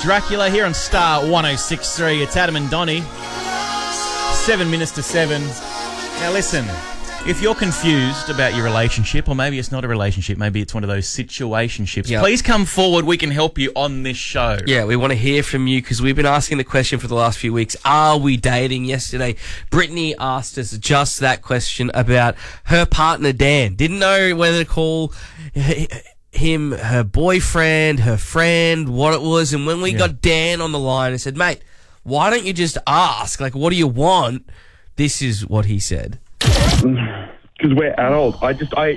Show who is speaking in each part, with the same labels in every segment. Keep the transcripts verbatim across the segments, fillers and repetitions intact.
Speaker 1: Dracula here on Star one oh six point three. It's Adam and Donnie. Seven minutes to seven. Now listen, if you're confused about your relationship, or maybe it's not a relationship, maybe it's one of those situationships, yep. please come forward. We can help you on this show.
Speaker 2: Yeah, we want to hear from you because we've been asking the question for the last few weeks, are we dating? Yesterday, Brittany asked us just that question about her partner, Dan. Didn't know whether to call him her boyfriend, her friend, what it was. And when we yeah. got Dan on the line, I said, mate, why don't you just ask? Like, what do you want? This is what he said.
Speaker 3: Because we're adults. I just, I,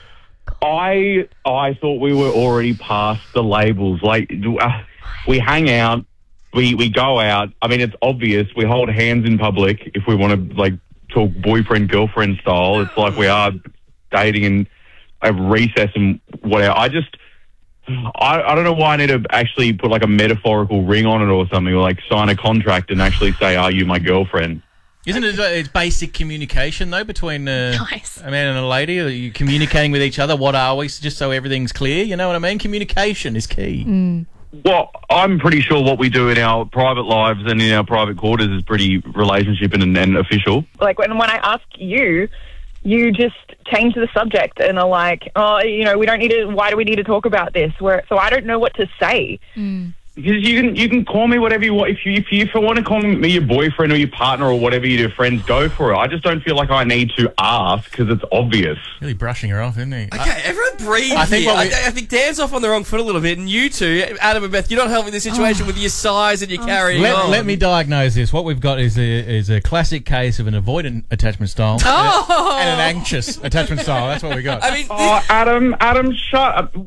Speaker 3: I, I thought we were already past the labels. Like, uh, we hang out, we, we go out. I mean, it's obvious. We hold hands in public if we want to, like, talk boyfriend, girlfriend style. It's like we are dating in a recess and whatever. I just, I, I don't know why I need to actually put, like, a metaphorical ring on it or something, or, like, sign a contract and actually say, are you my girlfriend?
Speaker 1: Isn't it it's basic communication, though, between uh,
Speaker 4: nice.
Speaker 1: a man and a lady? Are you communicating with each other? What are we? Just so everything's clear, you know what I mean? Communication is key.
Speaker 4: Mm.
Speaker 3: Well, I'm pretty sure what we do in our private lives and in our private quarters is pretty relationship and, and official.
Speaker 5: Like, when, when I ask you, you just change the subject and are like, oh, you know, we don't need to, why do we need to talk about this? Where, so I don't know what to say.
Speaker 4: Mm.
Speaker 3: Because you can you can call me whatever you want. If you if you, if you want to call me your boyfriend or your partner or whatever you do, friends, go for it. I just don't feel like I need to ask because it's obvious.
Speaker 1: Really brushing her off, isn't he?
Speaker 2: Okay, I, everyone breathe
Speaker 1: I think
Speaker 2: here.
Speaker 1: we,
Speaker 2: I, I think Dan's off on the wrong foot a little bit, and you two, Adam and Beth, you're not helping the situation oh. with your size and your oh. carrying
Speaker 1: let,
Speaker 2: on.
Speaker 1: Let me diagnose this. What we've got is a, is a classic case of an avoidant attachment style
Speaker 2: oh.
Speaker 1: and, a, and an anxious attachment style. That's what we got.
Speaker 3: I mean, oh, Adam, Adam, shut up.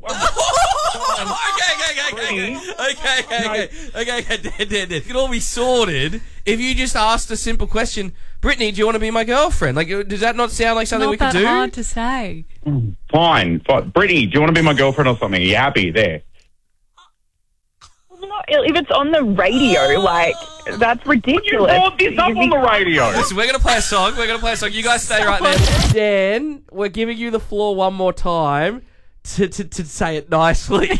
Speaker 2: okay, okay, okay, okay, okay, okay, okay. Okay, okay, dead, dead, dead. It could all be sorted if you just asked a simple question. Brittany, do you want to be my girlfriend? Like, does that not sound like something
Speaker 4: not
Speaker 2: we could do?
Speaker 4: Not that hard to say.
Speaker 3: Fine. But Brittany, do you want to be my girlfriend or something? Are you happy there?
Speaker 5: If it's on the radio, like, that's ridiculous.
Speaker 3: You brought this up on the radio.
Speaker 2: Listen, we're going to play a song. We're going to play a song. You guys stay right there. Dan, we're giving you the floor one more time to, to, to say it nicely.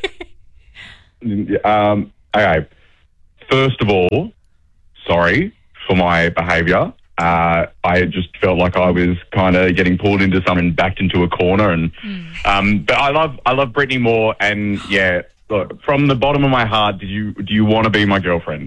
Speaker 3: um... Okay, first of all, sorry for my behaviour. Uh, I just felt like I was kind of getting pulled into something and backed into a corner. And mm. um, but I love I love Brittany more. And yeah, look, from the bottom of my heart, do you do you want to be my girlfriend?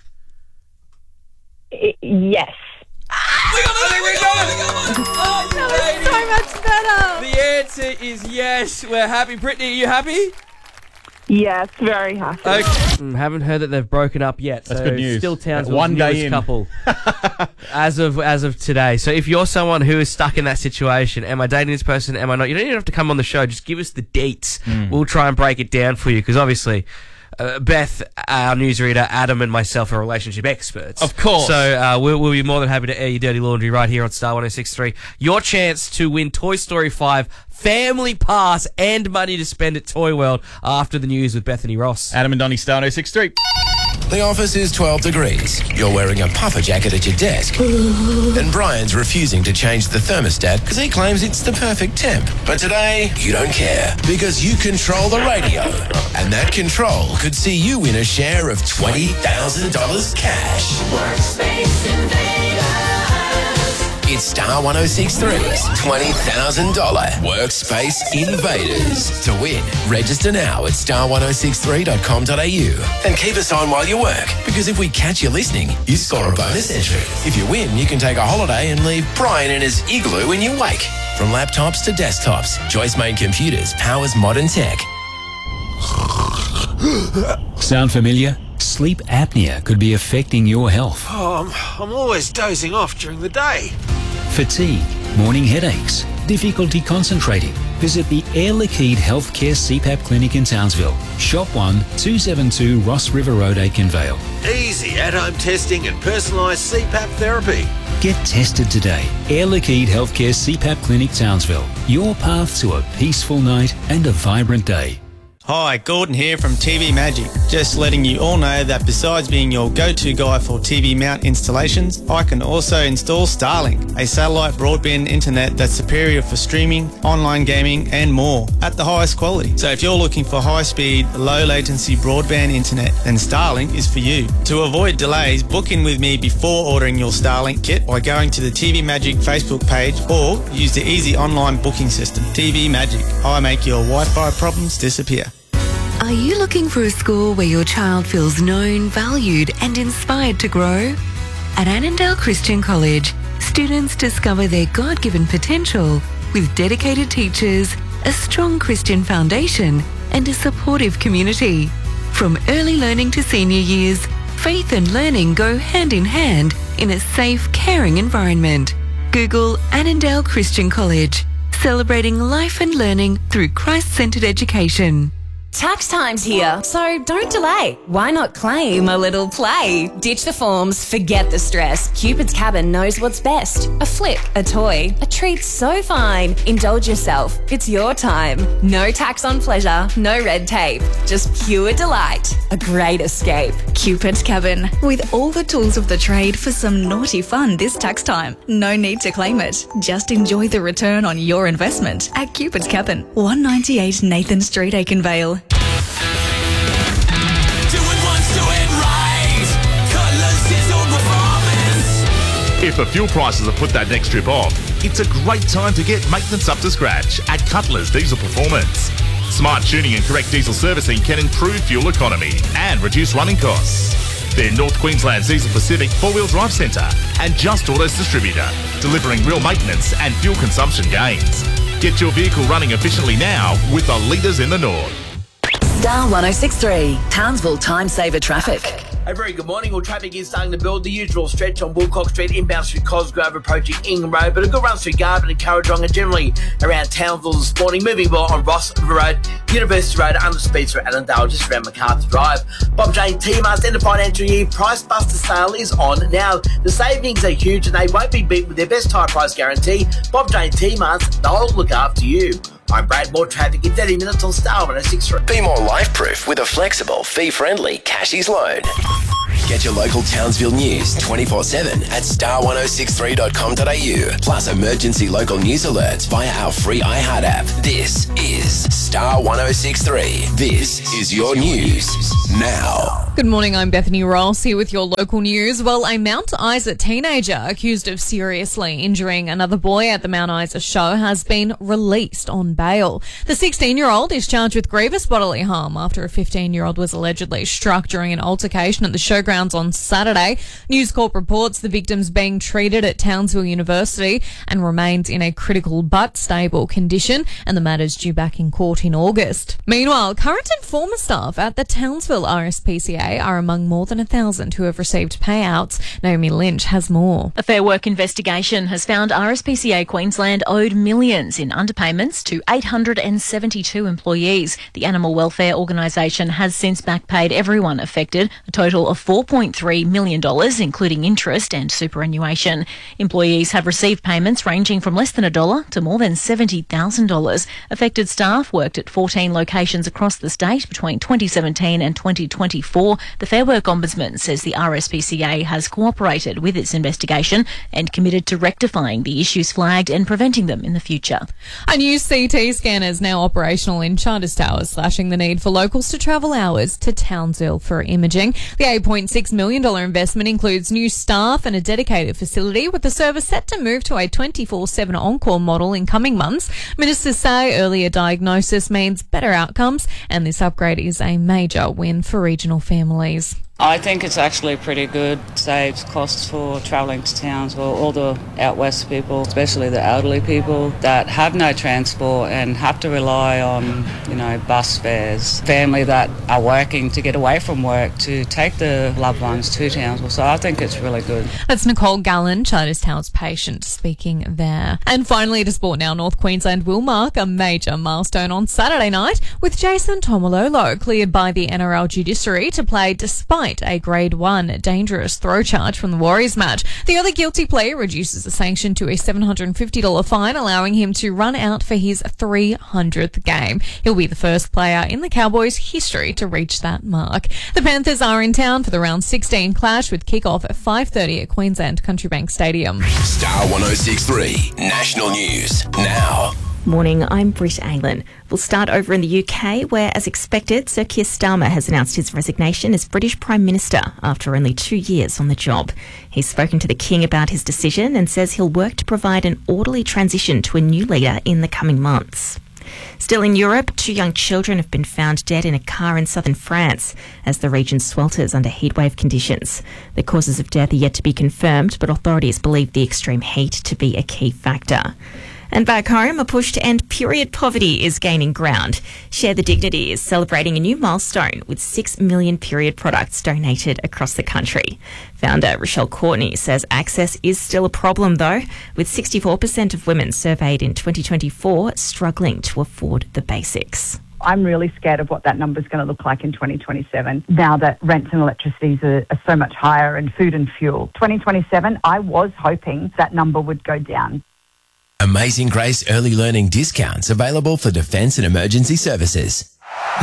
Speaker 5: Yes.
Speaker 2: We got it! We got it! Oh,
Speaker 4: that was so much better.
Speaker 2: The answer is yes. We're happy. Brittany, are you happy?
Speaker 5: Yes, very happy.
Speaker 2: Okay. Mm, haven't heard that they've broken up yet.
Speaker 1: That's
Speaker 2: so
Speaker 1: good news.
Speaker 2: Still Townsville's
Speaker 1: one day
Speaker 2: newest
Speaker 1: in.
Speaker 2: couple as of as of today. So if you're someone who is stuck in that situation, am I dating this person? Am I not? You don't even have to come on the show. Just give us the dates. Mm. We'll try and break it down for you because obviously. Uh, Beth, our newsreader, Adam and myself are relationship experts.
Speaker 1: Of course.
Speaker 2: So uh, we'll, we'll be more than happy to air your dirty laundry right here on Star one oh six point three. Your chance to win Toy Story five Family Pass and money to spend at Toy World after the news with Bethany Ross.
Speaker 1: Adam and Donnie, Star one oh six point three.
Speaker 6: The office is twelve degrees. You're wearing a puffer jacket at your desk. And Brian's refusing to change the thermostat because he claims it's the perfect temp. But today, you don't care because you control the radio. And that control could see you win a share of twenty thousand dollars cash. Workspace Invaders. It's Star one oh six point three's twenty thousand dollars Workspace Invaders. To win, register now at star one oh six three dot com dot a u and keep us on while you work, because if we catch you listening, you score a bonus entry. If you win, you can take a holiday and leave Brian in his igloo in your wake. From laptops to desktops, Joyce Main Computers powers modern tech.
Speaker 7: Sound familiar? Sleep apnea could be affecting your health.
Speaker 8: Oh, I'm, I'm always dozing off during the day.
Speaker 7: Fatigue, morning headaches, difficulty concentrating. Visit the Air Liquide Healthcare C PAP Clinic in Townsville. Shop one, two seventy-two Ross River Road, Aikenvale.
Speaker 8: Easy at-home testing and personalised C PAP therapy.
Speaker 7: Get tested today. Air Liquide Healthcare C PAP Clinic, Townsville. Your path to a peaceful night and a vibrant day.
Speaker 9: Hi, Gordon here from T V Magic. Just letting you all know that besides being your go-to guy for T V mount installations, I can also install Starlink, a satellite broadband internet that's superior for streaming, online gaming and more at the highest quality. So if you're looking for high-speed, low-latency broadband internet, then Starlink is for you. To avoid delays, book in with me before ordering your Starlink kit by going to the T V Magic Facebook page or use the easy online booking system. T V Magic. I make your Wi-Fi problems disappear.
Speaker 10: Are you looking for a school where your child feels known, valued and inspired to grow? At Annandale Christian College, students discover their God-given potential with dedicated teachers, a strong Christian foundation and a supportive community. From early learning to senior years, faith and learning go hand in hand in a safe, caring environment. Google Annandale Christian College, celebrating life and learning through Christ-centered education.
Speaker 11: Tax time's here, so don't delay. Why not claim a little play? Ditch the forms, forget the stress. Cupid's Cabin knows what's best. A flick, a toy, a treat so fine. Indulge yourself, it's your time. No tax on pleasure, no red tape. Just pure delight, a great escape.
Speaker 12: Cupid's Cabin, with all the tools of the trade for some naughty fun this tax time. No need to claim it, just enjoy the return on your investment at Cupid's Cabin, one ninety-eight Nathan Street, Aikenvale.
Speaker 13: If the fuel prices have put that next trip off, it's a great time to get maintenance up to scratch at Cutler's Diesel Performance. Smart tuning and correct diesel servicing can improve fuel economy and reduce running costs. They're North Queensland's Diesel Pacific four-wheel drive centre and Just Autos distributor, delivering real maintenance and fuel consumption gains. Get your vehicle running efficiently now with the leaders in the north.
Speaker 14: Star one oh six point three, Townsville Time Saver Traffic.
Speaker 15: A very good morning. Well, traffic is starting to build. The usual stretch on Woolcock Street, inbound through Cosgrove, approaching Ingham Road, but a good run through Garden and Currajong, generally around Townsville this morning. Moving well on Ross River Road, University Road, under speed through Annandale, just around MacArthur Drive. Bob Jane T-Mart, end of financial year price buster sale is on. Now, the savings are huge and they won't be beat with their best high price guarantee. Bob Jane T-Marts, they'll look after you. I'm Brad. More traffic in thirty minutes on Star one oh six point three.
Speaker 6: Be more life-proof with a flexible, fee-friendly Cashies loan. Get your local Townsville news twenty-four seven at star one oh six three dot com dot a u. Plus emergency local news alerts via our free iHeart app. This is Star one oh six point three. This is your news now.
Speaker 4: Good morning, I'm Bethany Ross here with your local news. Well, a Mount Isa teenager accused of seriously injuring another boy at the Mount Isa show has been released on bail. The sixteen-year-old is charged with grievous bodily harm after a fifteen-year-old was allegedly struck during an altercation at the showgrounds on Saturday. News Corp reports the victim's being treated at Townsville University and remains in a critical but stable condition, and the matter's due back in court in August. Meanwhile, current and former staff at the Townsville R S P C A are among more than a thousand who have received payouts. Naomi Lynch has more.
Speaker 16: A Fair Work investigation has found R S P C A Queensland owed millions in underpayments to eight hundred seventy-two employees. The animal welfare organisation has since backpaid everyone affected, a total of four point three million dollars, including interest and superannuation. Employees have received payments ranging from less than a dollar to more than seventy thousand dollars. Affected staff worked at fourteen locations across the state between twenty seventeen and twenty twenty-four. The Fair Work Ombudsman says the R S P C A has cooperated with its investigation and committed to rectifying the issues flagged and preventing them in the future.
Speaker 4: A new C T scanner is now operational in Charters Towers, slashing the need for locals to travel hours to Townsville for imaging. The eight point six million dollars investment includes new staff and a dedicated facility, with the service set to move to a twenty-four seven on-call model in coming months. Ministers say earlier diagnosis means better outcomes, and this upgrade is a major win for regional families.
Speaker 17: I think it's actually pretty good. Saves costs for travelling to Townsville. All the out west people, especially the elderly people that have no transport and have to rely on, you know, bus fares. Family that are working to get away from work to take their loved ones to Townsville. So I think it's really good.
Speaker 4: That's Nicole Gallen, Charters Towers patient, speaking there. And finally to sport now, North Queensland will mark a major milestone on Saturday night with Jason Tomalolo cleared by the N R L judiciary to play despite denied a Grade one dangerous throw charge from the Warriors match. The other guilty player reduces the sanction to a seven hundred fifty dollars fine, allowing him to run out for his three hundredth game. He'll be the first player in the Cowboys' history to reach that mark. The Panthers are in town for the round sixteen clash with kick-off at five thirty at Queensland Country Bank Stadium.
Speaker 6: Star one oh six three National News now.
Speaker 18: Morning, I'm Britt Aylan. We'll start over in the U K, where, as expected, Sir Keir Starmer has announced his resignation as British Prime Minister after only two years on the job. He's spoken to the King about his decision and says he'll work to provide an orderly transition to a new leader in the coming months. Still in Europe, two young children have been found dead in a car in southern France as the region swelters under heatwave conditions. The causes of death are yet to be confirmed, but authorities believe the extreme heat to be a key factor. And back home, a push to end period poverty is gaining ground. Share the Dignity is celebrating a new milestone with six million period products donated across the country. Founder Rochelle Courtney says access is still a problem, though, with sixty-four percent of women surveyed in twenty twenty-four struggling to afford the basics.
Speaker 19: I'm really scared of what that number is going to look like in twenty twenty-seven, now that rents and electricities are, are so much higher, and food and fuel. twenty twenty-seven, I was hoping that number would go down.
Speaker 6: Amazing Grace early learning discounts available for defence and emergency services.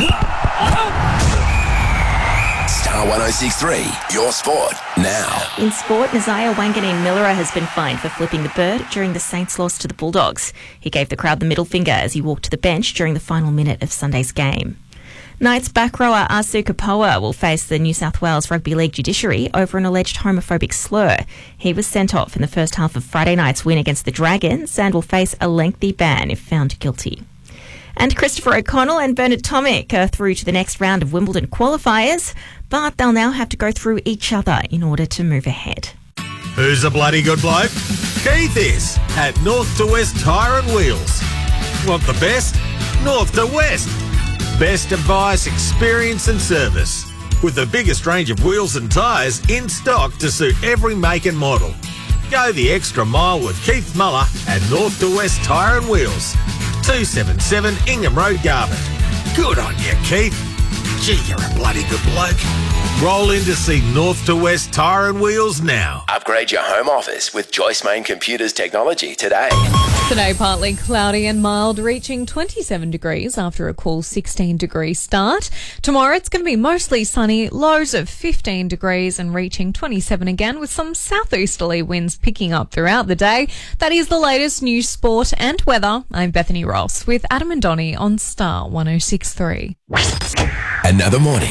Speaker 6: Star one oh six three, your sport now.
Speaker 18: In sport, Nazaya Wanganeen-Millera has been fined for flipping the bird during the Saints' loss to the Bulldogs. He gave the crowd the middle finger as he walked to the bench during the final minute of Sunday's game. Knights back rower Asu Kapoa will face the New South Wales Rugby League judiciary over an alleged homophobic slur. He was sent off in the first half of Friday night's win against the Dragons and will face a lengthy ban if found guilty. And Christopher O'Connell and Bernard Tomic are through to the next round of Wimbledon qualifiers, but they'll now have to go through each other in order to move ahead.
Speaker 8: Who's a bloody good bloke? Keith is at North to West Tyre and Wheels. Want the best? North to West. Best advice, experience and service. With the biggest range of wheels and tyres in stock to suit every make and model. Go the extra mile with Keith Muller at North to West Tyre and Wheels. two seventy-seven Ingham Road, Garbutt. Good on you, Keith. Gee, you're a bloody good bloke. Roll in to see North to West Tyre and Wheels now.
Speaker 6: Upgrade your home office with Joyce Main Computers technology today.
Speaker 4: Today, partly cloudy and mild, reaching twenty-seven degrees after a cool sixteen degree start. Tomorrow, it's going to be mostly sunny, lows of fifteen degrees and reaching twenty-seven again, with some southeasterly winds picking up throughout the day. That is the latest news, sport and weather. I'm Bethany Ross with Adam and Donnie on Star one oh six three.
Speaker 6: Another morning.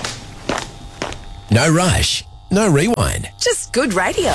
Speaker 6: No rush, no rewind.
Speaker 14: Just good radio.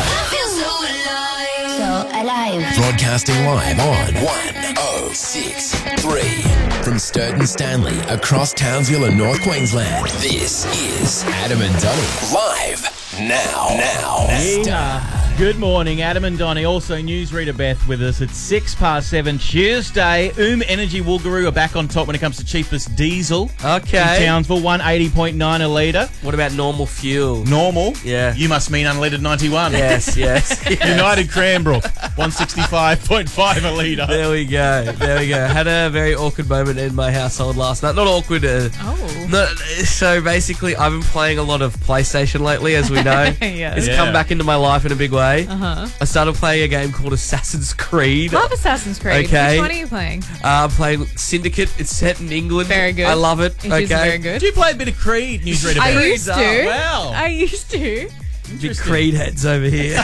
Speaker 6: So alive. Broadcasting live on one oh six three. From Sturton Stanley across Townsville and North Queensland. This is Adam and Donnie live now. Now.
Speaker 1: Yeah. Good morning, Adam and Donnie. Also, newsreader Beth with us at six past seven Tuesday. Oom Energy Woolgaroo are back on top when it comes to cheapest diesel.
Speaker 2: Okay.
Speaker 1: In Townsville, one eighty point nine a litre.
Speaker 2: What about normal fuel?
Speaker 1: Normal?
Speaker 2: Yeah.
Speaker 1: You must mean unleaded ninety-one.
Speaker 2: Yes, yes. yes.
Speaker 1: United Cranbrook, one sixty-five point five a litre.
Speaker 2: There we go. There we go. Had a very awkward moment in my household last night. Not awkward. Uh,
Speaker 4: oh.
Speaker 2: Not, so basically, I've been playing a lot of PlayStation lately, as we know.
Speaker 4: Yeah.
Speaker 2: It's
Speaker 1: Yeah.
Speaker 2: come back into my life in a big way.
Speaker 4: Uh-huh.
Speaker 2: I started playing a game called Assassin's Creed.
Speaker 4: Love Assassin's Creed.
Speaker 2: Okay.
Speaker 4: Which one are you playing?
Speaker 2: Uh, I'm playing Syndicate. It's set in England.
Speaker 4: Very good.
Speaker 2: I love it.
Speaker 4: It
Speaker 2: okay.
Speaker 4: is very good.
Speaker 1: Do you play a bit of Creed, newsreader
Speaker 4: I
Speaker 1: Beth?
Speaker 4: used to.
Speaker 2: Oh,
Speaker 1: wow.
Speaker 4: I used to.
Speaker 2: Big Creed heads over here.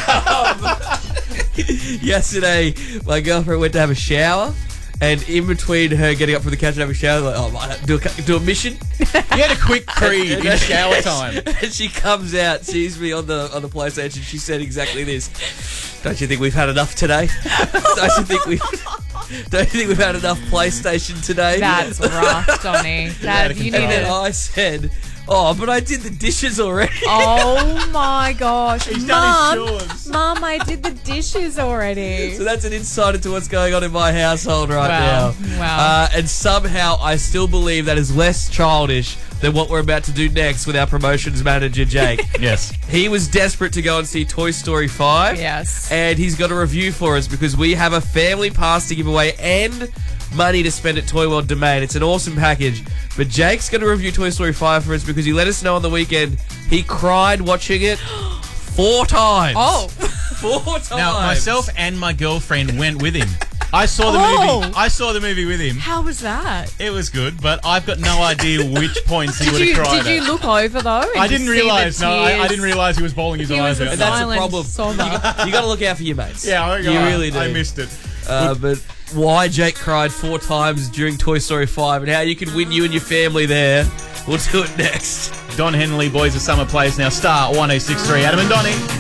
Speaker 2: Yesterday, my girlfriend went to have a shower. And in between her getting up from the couch and having a shower, like, oh, I might do a, do a mission.
Speaker 1: You had a quick Creed in shower time.
Speaker 2: And she comes out, sees me on the on the PlayStation. She said exactly this: "Don't you think we've had enough today? Don't you think we've Don't you think we've had enough PlayStation today?"
Speaker 4: That's rough, Donnie. That you need
Speaker 2: And then
Speaker 4: it.
Speaker 2: I said, "Oh, but I did the dishes already."
Speaker 4: Oh my gosh,
Speaker 1: He's done his
Speaker 4: Mum,
Speaker 1: chores.
Speaker 4: Mum, I did the dishes already.
Speaker 2: So that's an insight into what's going on in my household right
Speaker 4: Wow.
Speaker 2: now.
Speaker 4: Wow.
Speaker 2: Uh, and somehow I still believe that is less childish than what we're about to do next with our promotions manager, Jake.
Speaker 1: Yes.
Speaker 2: He was desperate to go and see Toy Story five.
Speaker 4: Yes.
Speaker 2: And he's got a review for us because we have a family pass to give away and money to spend at Toy World Domain. It's an awesome package. But Jake's going to review Toy Story five for us because he let us know on the weekend He cried watching it four times.
Speaker 4: Oh.
Speaker 2: Four times.
Speaker 1: Now, myself and my girlfriend went with him. I saw the
Speaker 4: Oh.
Speaker 1: movie. I saw the movie with him.
Speaker 4: How was that?
Speaker 1: It was good, but I've got no idea which points he
Speaker 4: Did
Speaker 1: would have
Speaker 4: you,
Speaker 1: cried
Speaker 4: did you
Speaker 1: at.
Speaker 4: look over though? and
Speaker 1: I
Speaker 4: just
Speaker 1: didn't
Speaker 4: see the
Speaker 1: realise. No, I, I
Speaker 4: tears?
Speaker 1: didn't realise he was bawling his
Speaker 4: He
Speaker 1: eyes
Speaker 4: was a
Speaker 1: out.
Speaker 2: That's the
Speaker 4: silent
Speaker 2: problem.
Speaker 4: sobber.
Speaker 2: You got to look out for your mates.
Speaker 1: Yeah, I,
Speaker 2: you
Speaker 1: I,
Speaker 2: really do.
Speaker 1: I missed it.
Speaker 2: Uh, but why Jake cried four times during Toy Story five and how you can win you and your family there, we'll do it next.
Speaker 1: Don Henley, Boys of Summer Place. Now, Star one oh six three. Adam and Donnie.